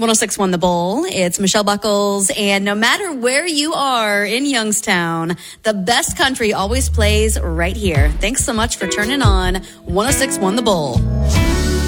1061 The Bull. It's Michelle Buckles, and no matter where you are in Youngstown, the best country always plays right here. Thanks so much for turning on 1061 The Bull.